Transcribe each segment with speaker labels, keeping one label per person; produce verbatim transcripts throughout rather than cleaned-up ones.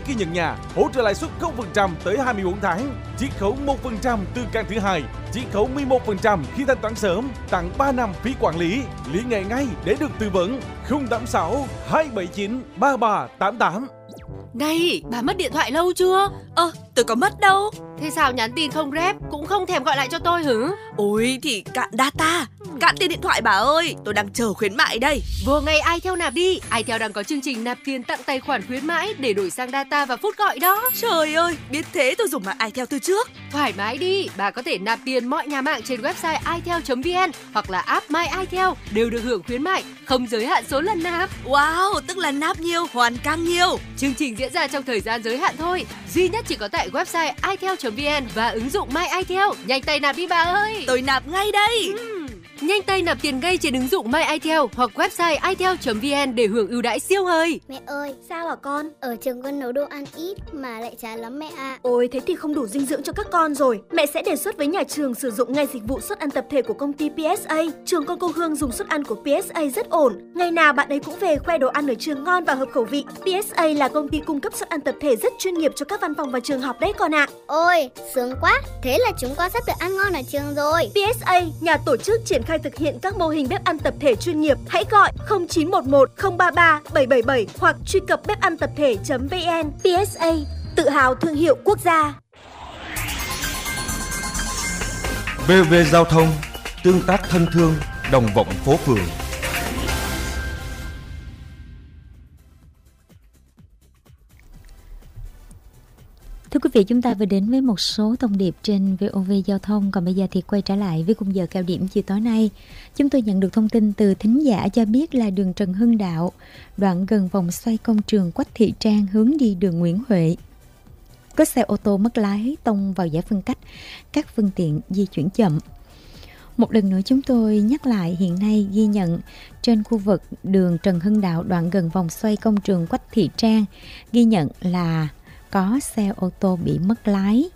Speaker 1: khi nhận nhà, hỗ trợ lãi suất không phần trăm tới hai mươi bốn tháng, chiết khấu một phần trăm từ căn thứ hai, chiết khấu mười một phần trăm khi thanh toán sớm, tặng ba năm phí quản lý. Liên hệ ngay để được tư vấn. không tám sáu hai bảy chín ba ba tám tám.
Speaker 2: Này, bà mất điện thoại lâu chưa?
Speaker 3: Ơ, tôi có mất đâu.
Speaker 2: Thế sao nhắn tin không rep, cũng không thèm gọi lại cho tôi hử?
Speaker 3: Ôi thì cạn data, cạn tiền điện thoại bà ơi. Tôi đang chờ khuyến mại đây.
Speaker 2: Vô ngay iTel nạp đi. iTel đang có chương trình nạp tiền tặng tài khoản khuyến mãi để đổi sang data và phút gọi đó.
Speaker 3: Trời ơi, biết thế tôi dùng mạng iTel từ trước.
Speaker 2: Thoải mái đi, bà có thể nạp tiền mọi nhà mạng trên website itel chấm vn hoặc là app My iTel đều được hưởng khuyến mại, không giới hạn số lần nạp.
Speaker 3: Wow, tức là nạp nhiều, hoàn càng nhiều.
Speaker 2: Chương trình diễn ra trong thời gian giới hạn thôi, duy nhất chỉ có tại website itel chấm vn và ứng dụng My iTel. Nhanh tay nạp đi bà ơi.
Speaker 3: Tôi nạp ngay đây.
Speaker 2: uhm. Nhanh tay nạp tiền ngay trên ứng dụng My iTel hoặc website itel chấm vn để hưởng ưu đãi siêu hời.
Speaker 4: Mẹ ơi, sao hả con? Ở trường con nấu đồ ăn ít mà lại chán lắm mẹ ạ. À.
Speaker 5: Ôi, thế thì không đủ dinh dưỡng cho các con rồi. Mẹ sẽ đề xuất với nhà trường sử dụng ngay dịch vụ suất ăn tập thể của công ty pê ét a. Trường con cô Hương dùng suất ăn của pê ét a rất ổn. Ngày nào bạn ấy cũng về khoe đồ ăn ở trường ngon và hợp khẩu vị. pê ét a là công ty cung cấp suất ăn tập thể rất chuyên nghiệp cho các văn phòng và trường học đấy con ạ. À.
Speaker 4: Ôi, sướng quá. Thế là chúng con sắp được ăn ngon ở trường rồi.
Speaker 5: pê ét a, nhà tổ chức triển khai thực hiện các mô hình bếp ăn tập thể chuyên nghiệp. Hãy gọi không chín một một không ba ba bảy bảy bảy hoặc truy cập bếp ăn tập thể chấm vn. pê ét a, tự hào thương hiệu quốc gia.
Speaker 6: vê o vê Giao thông, tương tác thân thương, đồng vọng phố phường.
Speaker 7: Thưa quý vị, chúng ta vừa đến với một số thông điệp trên vê o vê Giao thông. Còn bây giờ thì quay trở lại với khung giờ cao điểm chiều tối nay. Chúng tôi nhận được thông tin từ thính giả cho biết là đường Trần Hưng Đạo, đoạn gần vòng xoay công trường Quách Thị Trang hướng đi đường Nguyễn Huệ, có xe ô tô mất lái tông vào giải phân cách, các phương tiện di chuyển chậm. Một lần nữa chúng tôi nhắc lại, hiện nay ghi nhận trên khu vực đường Trần Hưng Đạo, đoạn gần vòng xoay công trường Quách Thị Trang, ghi nhận là có xe ô tô bị mất lái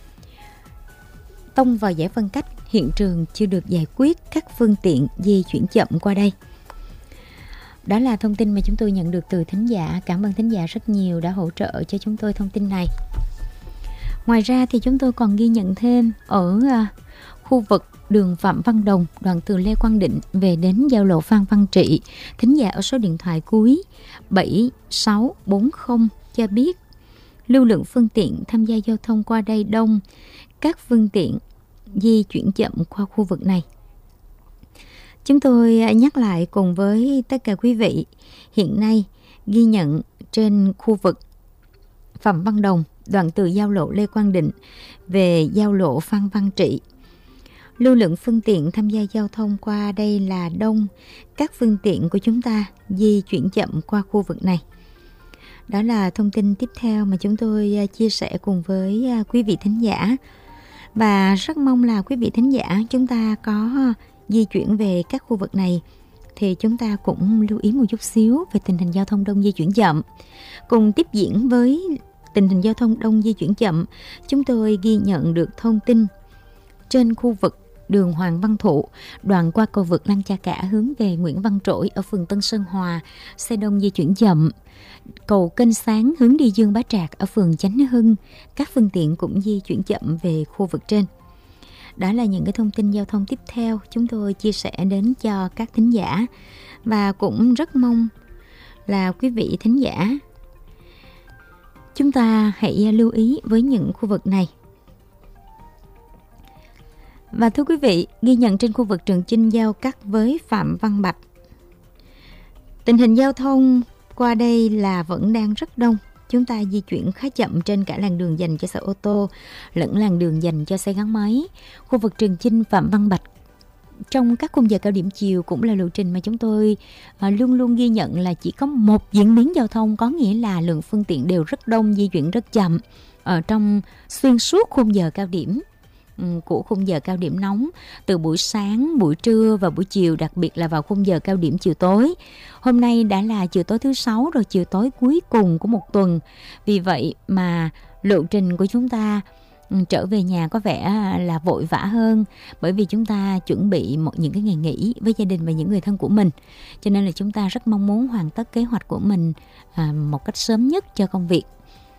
Speaker 7: tông vào giải phân cách, hiện trường chưa được giải quyết, các phương tiện di chuyển chậm qua đây. Đó là thông tin mà chúng tôi nhận được từ thính giả. Cảm ơn thính giả rất nhiều đã hỗ trợ cho chúng tôi thông tin này. Ngoài ra thì chúng tôi còn ghi nhận thêm ở khu vực đường Phạm Văn Đồng, đoạn từ Lê Quang Định về đến giao lộ Phan Văn Trị, thính giả ở số điện thoại cuối bảy sáu bốn không cho biết lưu lượng phương tiện tham gia giao thông qua đây đông, các phương tiện di chuyển chậm qua khu vực này. Chúng tôi nhắc lại cùng với tất cả quý vị, hiện nay ghi nhận trên khu vực Phạm Văn Đồng, đoạn từ giao lộ Lê Quang Định về giao lộ Phan Văn Trị, lưu lượng phương tiện tham gia giao thông qua đây là đông, các phương tiện của chúng ta di chuyển chậm qua khu vực này. Đó là thông tin tiếp theo mà chúng tôi chia sẻ cùng với quý vị thính giả. Và rất mong là quý vị thính giả chúng ta có di chuyển về các khu vực này thì chúng ta cũng lưu ý một chút xíu về tình hình giao thông đông di chuyển chậm. Cùng tiếp diễn với tình hình giao thông đông di chuyển chậm, chúng tôi ghi nhận được thông tin trên khu vực đường Hoàng Văn Thụ, đoạn qua cầu vượt Lăng Cha Cả hướng về Nguyễn Văn Trỗi ở phường Tân Sơn Hòa, xe đông di chuyển chậm. Cầu Kênh Sáng hướng đi Dương Bá Trạc ở phường Chánh Hưng, các phương tiện cũng di chuyển chậm về khu vực trên. Đó là những cái thông tin giao thông tiếp theo chúng tôi chia sẻ đến cho các thính giả. Và cũng rất mong là quý vị thính giả chúng ta hãy lưu ý với những khu vực này. Và thưa quý vị, ghi nhận trên khu vực Trường Chinh giao cắt với Phạm Văn Bạch, tình hình giao thông qua đây là vẫn đang rất đông. Chúng ta di chuyển khá chậm trên cả làn đường dành cho xe ô tô lẫn làn đường dành cho xe gắn máy. Khu vực Trường Chinh, Phạm Văn Bạch trong các khung giờ cao điểm chiều cũng là lộ trình mà chúng tôi à, luôn luôn ghi nhận là chỉ có một diễn biến giao thông, có nghĩa là lượng phương tiện đều rất đông, di chuyển rất chậm ở trong xuyên suốt khung giờ cao điểm của khung giờ cao điểm nóng, từ buổi sáng, buổi trưa và buổi chiều, đặc biệt là vào khung giờ cao điểm chiều tối. Hôm nay đã là chiều tối thứ sáu rồi, chiều tối cuối cùng của một tuần. Vì vậy mà lộ trình của chúng ta trở về nhà có vẻ là vội vã hơn, bởi vì chúng ta chuẩn bị một những cái ngày nghỉ với gia đình và những người thân của mình. Cho nên là chúng ta rất mong muốn hoàn tất kế hoạch của mình à, một cách sớm nhất cho công việc.